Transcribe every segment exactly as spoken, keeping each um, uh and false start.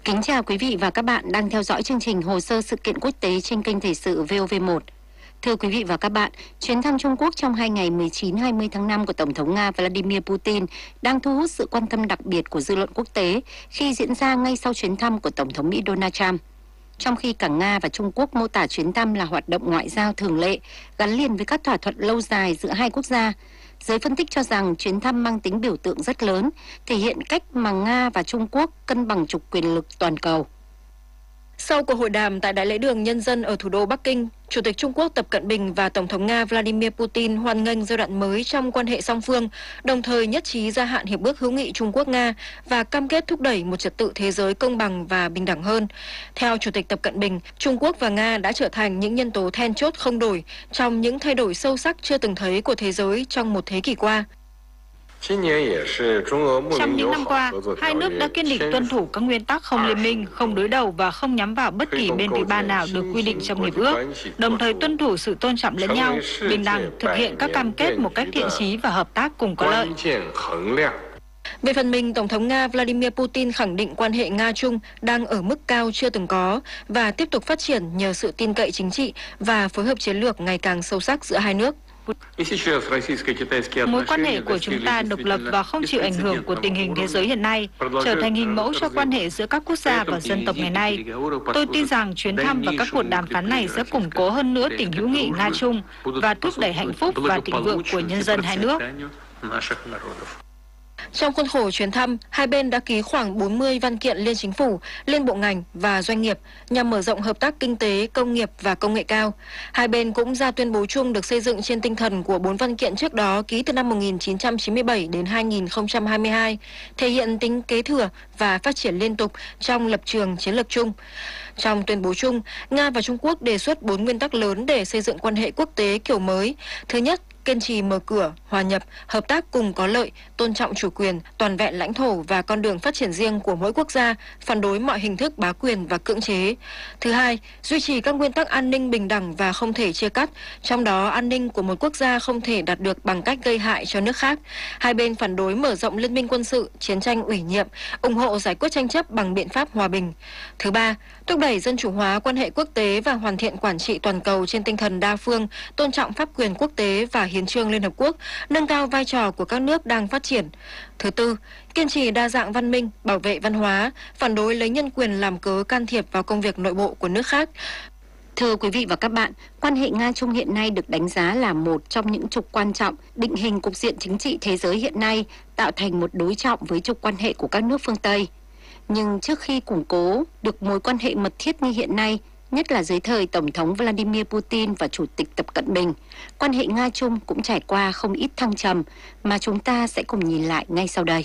Kính chào quý vị và các bạn đang theo dõi chương trình Hồ sơ sự kiện quốc tế trên kênh Thời sự vê o vê một. Thưa quý vị và các bạn, chuyến thăm Trung Quốc trong hai ngày mười chín hai mươi tháng năm của Tổng thống Nga Vladimir Putin đang thu hút sự quan tâm đặc biệt của dư luận quốc tế khi diễn ra ngay sau chuyến thăm của Tổng thống Mỹ Donald Trump. Trong khi cả Nga và Trung Quốc mô tả chuyến thăm là hoạt động ngoại giao thường lệ, gắn liền với các thỏa thuận lâu dài giữa hai quốc gia, giới phân tích cho rằng chuyến thăm mang tính biểu tượng rất lớn, thể hiện cách mà Nga và Trung Quốc cân bằng trục quyền lực toàn cầu. Sau cuộc hội đàm tại Đại lễ đường Nhân dân ở thủ đô Bắc Kinh, Chủ tịch Trung Quốc Tập Cận Bình và Tổng thống Nga Vladimir Putin hoan nghênh giai đoạn mới trong quan hệ song phương, đồng thời nhất trí gia hạn Hiệp ước hữu nghị Trung Quốc-Nga và cam kết thúc đẩy một trật tự thế giới công bằng và bình đẳng hơn. Theo Chủ tịch Tập Cận Bình, Trung Quốc và Nga đã trở thành những nhân tố then chốt không đổi trong những thay đổi sâu sắc chưa từng thấy của thế giới trong một thế kỷ qua. Trong những năm qua, hai nước đã kiên định tuân thủ các nguyên tắc không liên minh, không đối đầu và không nhắm vào bất kỳ bên thứ ba nào được quy định trong hiệp ước, đồng thời tuân thủ sự tôn trọng lẫn nhau, bình đẳng, thực hiện các cam kết một cách thiện chí và hợp tác cùng có lợi. Về phần mình, Tổng thống Nga Vladimir Putin khẳng định quan hệ Nga-Trung đang ở mức cao chưa từng có và tiếp tục phát triển nhờ sự tin cậy chính trị và phối hợp chiến lược ngày càng sâu sắc giữa hai nước. Mối quan hệ của chúng ta độc lập và không chịu ảnh hưởng của tình hình thế giới hiện nay, trở thành hình mẫu cho quan hệ giữa các quốc gia và dân tộc ngày nay. Tôi tin rằng chuyến thăm và các cuộc đàm phán này sẽ củng cố hơn nữa tình hữu nghị Nga-Trung và thúc đẩy hạnh phúc và thịnh vượng của nhân dân hai nước. Trong khuôn khổ chuyến thăm, hai bên đã ký khoảng bốn mươi văn kiện liên chính phủ, liên bộ ngành và doanh nghiệp nhằm mở rộng hợp tác kinh tế, công nghiệp và công nghệ cao. Hai bên cũng ra tuyên bố chung được xây dựng trên tinh thần của bốn văn kiện trước đó ký từ năm một nghìn chín trăm chín mươi bảy đến hai nghìn không trăm hai mươi hai, thể hiện tính kế thừa và phát triển liên tục trong lập trường chiến lược chung. Trong tuyên bố chung, Nga và Trung Quốc đề xuất bốn nguyên tắc lớn để xây dựng quan hệ quốc tế kiểu mới. Thứ nhất, kiên trì mở cửa, hòa nhập, hợp tác cùng có lợi, tôn trọng chủ quyền, toàn vẹn lãnh thổ và con đường phát triển riêng của mỗi quốc gia, phản đối mọi hình thức bá quyền và cưỡng chế. Thứ hai, duy trì các nguyên tắc an ninh bình đẳng và không thể chia cắt, trong đó an ninh của một quốc gia không thể đạt được bằng cách gây hại cho nước khác. Hai bên phản đối mở rộng liên minh quân sự, chiến tranh ủy nhiệm, ủng hộ giải quyết tranh chấp bằng biện pháp hòa bình. Thứ ba, thúc đẩy dân chủ hóa quan hệ quốc tế và hoàn thiện quản trị toàn cầu trên tinh thần đa phương, tôn trọng pháp quyền quốc tế và hiến chương Liên Hợp Quốc, nâng cao vai trò của các nước đang phát triển. Thứ tư, kiên trì đa dạng văn minh, bảo vệ văn hóa, phản đối lấy nhân quyền làm cớ can thiệp vào công việc nội bộ của nước khác. Thưa quý vị và các bạn, quan hệ Nga-Trung hiện nay được đánh giá là một trong những trục quan trọng định hình cục diện chính trị thế giới hiện nay, tạo thành một đối trọng với trục quan hệ của các nước phương Tây. Nhưng trước khi củng cố được mối quan hệ mật thiết như hiện nay, nhất là dưới thời Tổng thống Vladimir Putin và Chủ tịch Tập Cận Bình, quan hệ Nga-Trung cũng trải qua không ít thăng trầm mà chúng ta sẽ cùng nhìn lại ngay sau đây.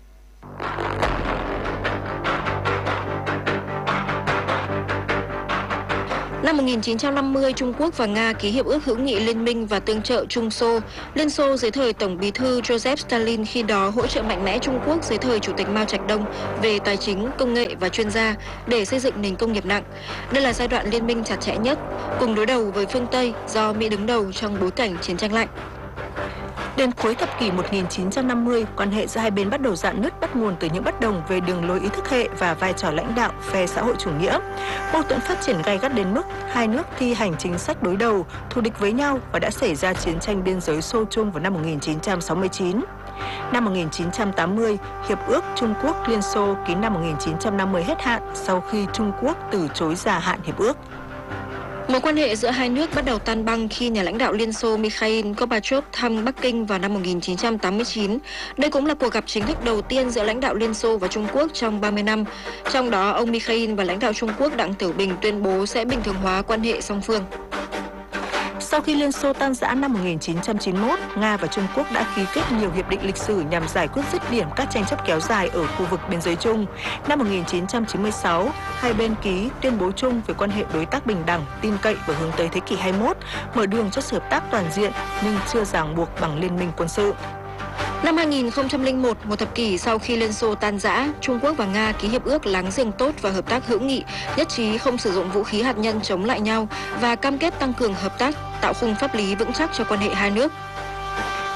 Năm một nghìn chín trăm năm mươi, Trung Quốc và Nga ký Hiệp ước hữu nghị liên minh và tương trợ Trung Xô. Liên Xô dưới thời Tổng bí thư Joseph Stalin khi đó hỗ trợ mạnh mẽ Trung Quốc dưới thời Chủ tịch Mao Trạch Đông về tài chính, công nghệ và chuyên gia để xây dựng nền công nghiệp nặng. Đây là giai đoạn liên minh chặt chẽ nhất, cùng đối đầu với phương Tây do Mỹ đứng đầu trong bối cảnh chiến tranh lạnh. Đến cuối thập kỷ một nghìn chín trăm năm mươi, quan hệ giữa hai bên bắt đầu rạn nứt bắt nguồn từ những bất đồng về đường lối ý thức hệ và vai trò lãnh đạo phe xã hội chủ nghĩa. Mâu thuẫn phát triển gay gắt đến mức hai nước thi hành chính sách đối đầu, thù địch với nhau và đã xảy ra chiến tranh biên giới Xô Trung vào năm một nghìn chín trăm sáu mươi chín. Năm một nghìn chín trăm tám mươi, Hiệp ước Trung Quốc-Liên Xô ký năm một nghìn chín trăm năm mươi hết hạn sau khi Trung Quốc từ chối gia hạn hiệp ước. Mối quan hệ giữa hai nước bắt đầu tan băng khi nhà lãnh đạo Liên Xô Mikhail Gorbachev thăm Bắc Kinh vào năm một nghìn chín trăm tám mươi chín. Đây cũng là cuộc gặp chính thức đầu tiên giữa lãnh đạo Liên Xô và Trung Quốc trong ba mươi năm. Trong đó, ông Mikhail và lãnh đạo Trung Quốc Đặng Tiểu Bình tuyên bố sẽ bình thường hóa quan hệ song phương. Sau khi Liên Xô tan rã năm một nghìn chín trăm chín mươi mốt, Nga và Trung Quốc đã ký kết nhiều hiệp định lịch sử nhằm giải quyết dứt điểm các tranh chấp kéo dài ở khu vực biên giới chung. Năm một nghìn chín trăm chín mươi sáu, hai bên ký tuyên bố chung về quan hệ đối tác bình đẳng, tin cậy và hướng tới thế kỷ hai mươi mốt, mở đường cho sự hợp tác toàn diện nhưng chưa ràng buộc bằng liên minh quân sự. Năm hai nghìn không trăm lẻ một, một thập kỷ sau khi Liên Xô tan rã, Trung Quốc và Nga ký hiệp ước láng giềng tốt và hợp tác hữu nghị, nhất trí không sử dụng vũ khí hạt nhân chống lại nhau và cam kết tăng cường hợp tác, tạo khung pháp lý vững chắc cho quan hệ hai nước.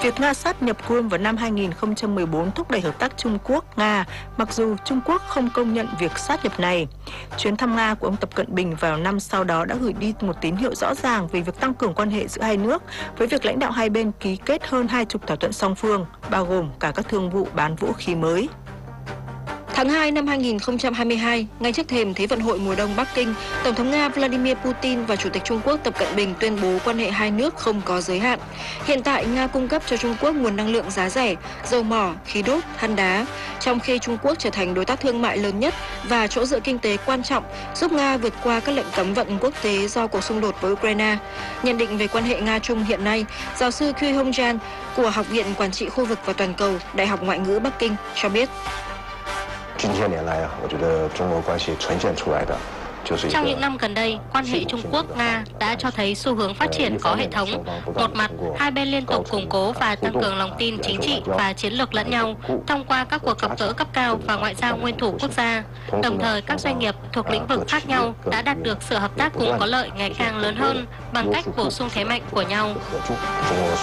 Việc Nga sáp nhập Crimea vào năm hai nghìn không trăm mười bốn thúc đẩy hợp tác Trung Quốc-Nga, mặc dù Trung Quốc không công nhận việc sáp nhập này. Chuyến thăm Nga của ông Tập Cận Bình vào năm sau đó đã gửi đi một tín hiệu rõ ràng về việc tăng cường quan hệ giữa hai nước, với việc lãnh đạo hai bên ký kết hơn hai chục thỏa thuận song phương, bao gồm cả các thương vụ bán vũ khí mới. Tháng hai năm hai nghìn không trăm hai mươi hai, ngay trước thềm Thế vận hội mùa đông Bắc Kinh, Tổng thống Nga Vladimir Putin và Chủ tịch Trung Quốc Tập Cận Bình tuyên bố quan hệ hai nước không có giới hạn. Hiện tại, Nga cung cấp cho Trung Quốc nguồn năng lượng giá rẻ, dầu mỏ, khí đốt, than đá, trong khi Trung Quốc trở thành đối tác thương mại lớn nhất và chỗ dựa kinh tế quan trọng, giúp Nga vượt qua các lệnh cấm vận quốc tế do cuộc xung đột với Ukraine. Nhận định về quan hệ Nga-Trung hiện nay, giáo sư Quy Hongjan của Học viện Quản trị khu vực và toàn cầu, Đại học Ngoại ngữ Bắc Kinh cho biết. Trong những năm gần đây, quan hệ Trung Quốc-Nga đã cho thấy xu hướng phát triển có hệ thống. Một mặt, hai bên liên tục củng cố và tăng cường lòng tin chính trị và chiến lược lẫn nhau thông qua các cuộc gặp gỡ cấp cao và ngoại giao nguyên thủ quốc gia. Đồng thời, các doanh nghiệp thuộc lĩnh vực khác nhau đã đạt được sự hợp tác cùng có lợi ngày càng lớn hơn bằng cách bổ sung thế mạnh của nhau.